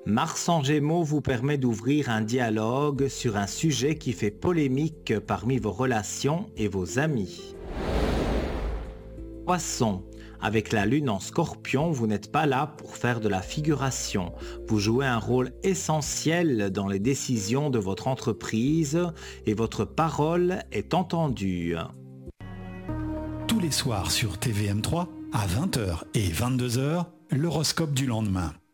Mars en Gémeaux vous permet d'ouvrir un dialogue sur un sujet qui fait polémique parmi vos relations et vos amis. Poisson, avec la Lune en Scorpion, vous n'êtes pas là pour faire de la figuration. Vous jouez un rôle essentiel dans les décisions de votre entreprise et votre parole est entendue. Tous les soirs sur TVM3, à 20h et 22h, l'horoscope du lendemain.